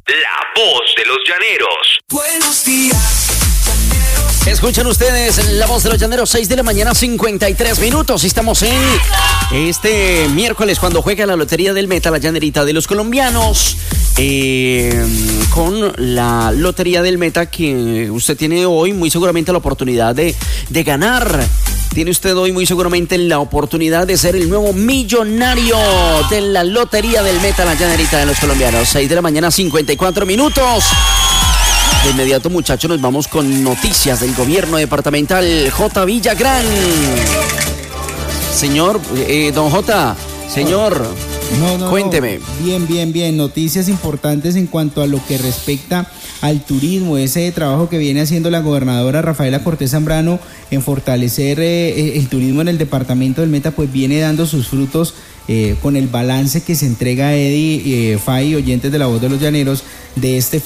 La voz de los llaneros. Buenos días. Escuchan ustedes La Voz de los Llaneros, 6 de la mañana, 53 minutos. Estamos en este miércoles cuando juega la Lotería del Meta, la llanerita de los colombianos. Con la Lotería del Meta que usted tiene hoy muy seguramente la oportunidad de ganar. Tiene usted hoy muy seguramente la oportunidad de ser el nuevo millonario de la Lotería del Meta, la llanerita de los colombianos. 6 de la mañana, 54 minutos. De inmediato, muchachos, nos vamos con noticias del gobierno departamental. J. Villagrán. Señor, don J, señor, cuénteme. Bien. Noticias importantes en cuanto a lo que respecta al turismo, ese trabajo que viene haciendo la gobernadora Rafaela Cortés Zambrano en fortalecer el turismo en el departamento del Meta, pues viene dando sus frutos con el balance que se entrega a Eddie Fay, oyentes de La Voz de los Llaneros, de este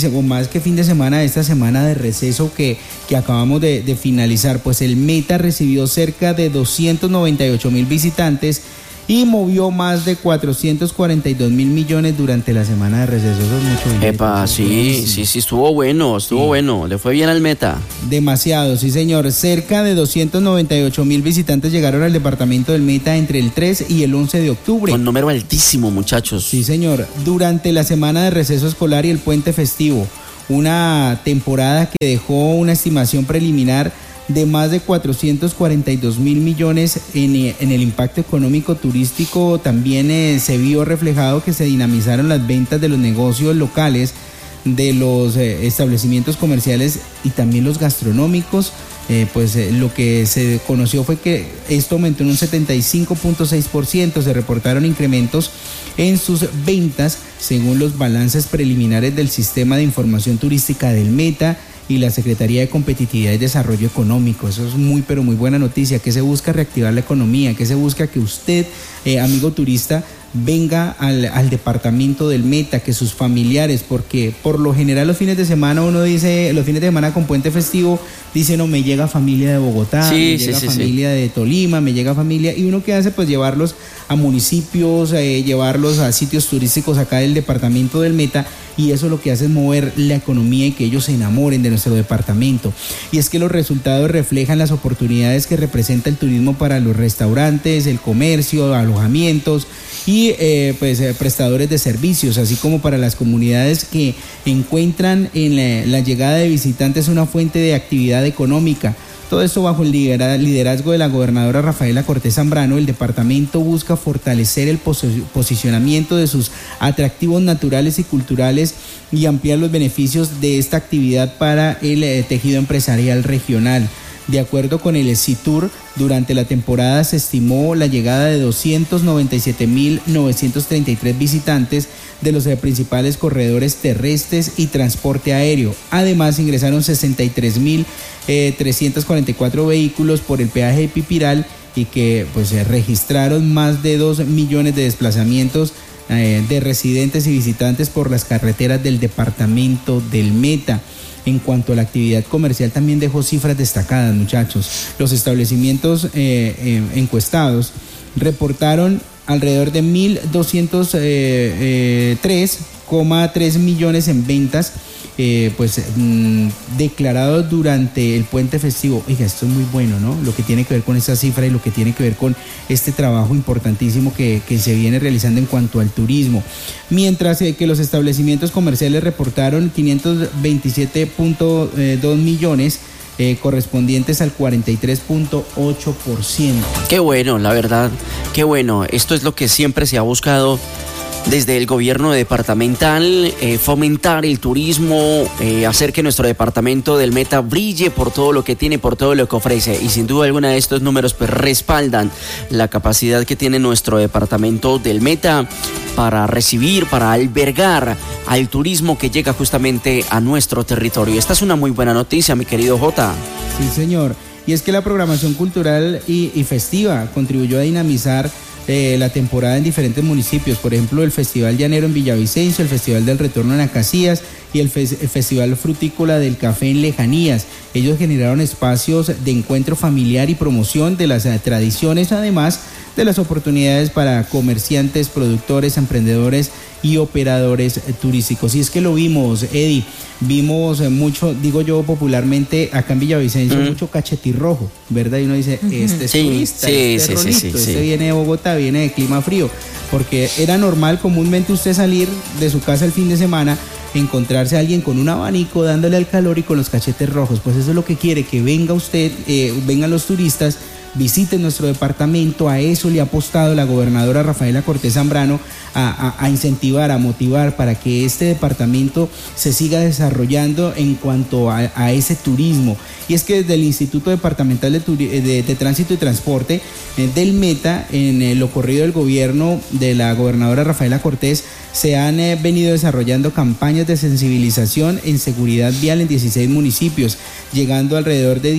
de esta semana de receso que acabamos de finalizar. Pues el Meta recibió cerca de 298,000 visitantes y movió más de 442 mil millones durante la semana de receso. Eso es mucho dinero. Epa, sí, estuvo bueno, le fue bien al Meta. Demasiado, sí señor. Cerca de 298,000 visitantes llegaron al departamento del Meta entre el 3 y el 11 de octubre. Con número altísimo, muchachos. Sí señor, durante la semana de receso escolar y el puente festivo, una temporada que dejó una estimación preliminar de más de 442 mil millones en el impacto económico turístico. También se vio reflejado que se dinamizaron las ventas de los negocios locales, de los establecimientos comerciales y también los gastronómicos. Lo que se conoció fue que esto aumentó en un 75.6%, se reportaron incrementos en sus ventas según los balances preliminares del Sistema de Información Turística del Meta y la Secretaría de Competitividad y Desarrollo Económico. Eso es muy buena noticia. Que se busca reactivar la economía, que se busca que usted, amigo turista, venga al departamento del Meta, que sus familiares, porque por lo general los fines de semana con puente festivo, dice, no, me llega familia de Bogotá, me llega familia de Tolima, me llega familia, y uno que hace, pues llevarlos a municipios, llevarlos a sitios turísticos acá del departamento del Meta, y eso lo que hace es mover la economía y que ellos se enamoren de nuestro departamento. Y es que los resultados reflejan las oportunidades que representa el turismo para los restaurantes, el comercio, alojamientos y prestadores de servicios, así como para las comunidades que encuentran en la llegada de visitantes una fuente de actividad económica. Todo esto bajo el liderazgo de la gobernadora Rafaela Cortés Zambrano. El departamento busca fortalecer el posicionamiento de sus atractivos naturales y culturales y ampliar los beneficios de esta actividad para el tejido empresarial regional. De acuerdo con el CITUR, durante la temporada se estimó la llegada de 297,933 visitantes de los principales corredores terrestres y transporte aéreo. Además, ingresaron 63,344 vehículos por el peaje de Pipiral y que se registraron más de 2 millones de desplazamientos de residentes y visitantes por las carreteras del departamento del Meta. En cuanto a la actividad comercial, también dejó cifras destacadas, muchachos. Los establecimientos encuestados reportaron alrededor de 1,203,3 millones en ventas declarados durante el puente festivo. Oiga, esto es muy bueno, ¿no? Lo que tiene que ver con esa cifra y lo que tiene que ver con este trabajo importantísimo que se viene realizando en cuanto al turismo. Mientras que los establecimientos comerciales reportaron 527,2 millones correspondientes al 43.8%. Qué bueno, la verdad, qué bueno. Esto es lo que siempre se ha buscado desde el gobierno departamental, fomentar el turismo, hacer que nuestro departamento del Meta brille por todo lo que tiene, por todo lo que ofrece. Y sin duda alguna estos números pues respaldan la capacidad que tiene nuestro departamento del Meta para recibir, para albergar al turismo que llega justamente a nuestro territorio. Esta es una muy buena noticia, mi querido Jota. Sí, señor. Y es que la programación cultural y festiva contribuyó a dinamizar la temporada en diferentes municipios, por ejemplo el Festival Llanero en Villavicencio, el Festival del Retorno en Acacías y el Festival Frutícola del Café en Lejanías. Ellos generaron espacios de encuentro familiar y promoción de las tradiciones, además de las oportunidades para comerciantes, productores, emprendedores y operadores turísticos. Y es que lo vimos, Eddie, vimos mucho, digo yo popularmente, acá en Villavicencio, mucho cachetirrojo, ¿verdad? Y uno dice, este es turista, este viene de Bogotá, viene de clima frío, porque era normal comúnmente usted salir de su casa el fin de semana, encontrarse a alguien con un abanico dándole al calor y con los cachetes rojos. Pues eso es lo que quiere, que venga usted, vengan los turistas, visiten nuestro departamento. A eso le ha apostado la gobernadora Rafaela Cortés Zambrano, a incentivar, a motivar para que este departamento se siga desarrollando en cuanto a ese turismo. Y es que desde el Instituto Departamental de Tránsito y Transporte del Meta, en lo corrido del gobierno de la gobernadora Rafaela Cortés, se han venido desarrollando campañas de sensibilización en seguridad vial en 16 municipios, llegando alrededor de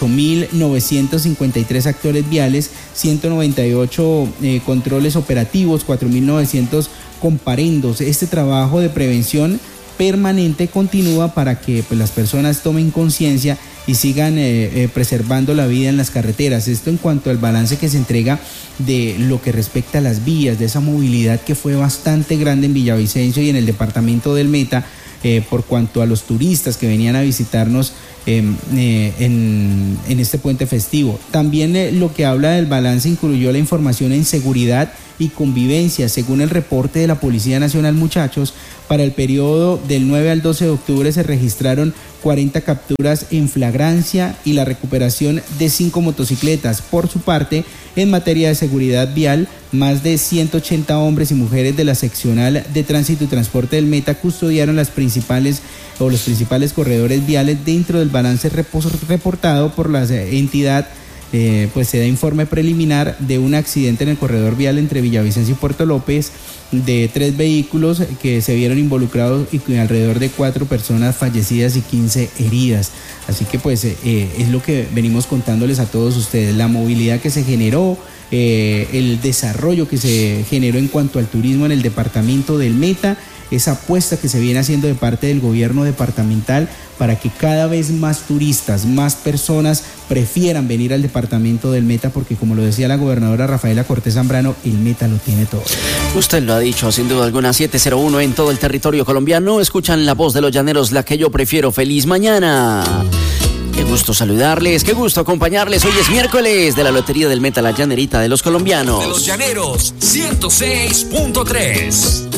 18.953 actores viales, 198 controles operativos, 4.900 comparendos. Este trabajo de prevención permanente continúa para que pues, las personas tomen conciencia y sigan preservando la vida en las carreteras. Esto en cuanto al balance que se entrega de lo que respecta a las vías, de esa movilidad que fue bastante grande en Villavicencio y en el departamento del Meta, por cuanto a los turistas que venían a visitarnos en este puente festivo. También lo que habla del balance incluyó la información en seguridad y convivencia. Según el reporte de la Policía Nacional, muchachos, para el periodo del 9 al 12 de octubre se registraron 40 capturas en flagrancia y la recuperación de 5 motocicletas. Por su parte, en materia de seguridad vial, más de 180 hombres y mujeres de la seccional de tránsito y transporte del Meta custodiaron los principales corredores viales. Dentro del balance reportado por la entidad, pues se da informe preliminar de un accidente en el corredor vial entre Villavicencio y Puerto López de 3 vehículos que se vieron involucrados y con alrededor de 4 personas fallecidas y 15 heridas. Así que pues es lo que venimos contándoles a todos ustedes, la movilidad que se generó, el desarrollo que se generó en cuanto al turismo en el departamento del Meta, esa apuesta que se viene haciendo de parte del gobierno departamental para que cada vez más turistas, más personas prefieran venir al departamento del Meta, porque como lo decía la gobernadora Rafaela Cortés Zambrano, el Meta lo tiene todo. Usted lo ha dicho, sin duda alguna. 701 en todo el territorio colombiano. Escuchan la voz de los llaneros, la que yo prefiero. ¡Feliz mañana! Qué gusto saludarles, qué gusto acompañarles. Hoy es miércoles de la Lotería del Meta, la llanerita de los colombianos. De los llaneros, 106.3.